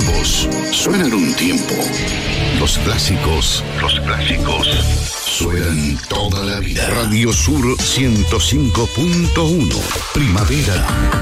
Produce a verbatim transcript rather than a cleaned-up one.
nuevos suenan un tiempo. Los clásicos, los clásicos suenan toda la vida. Radio Sur ciento cinco punto uno. Primavera.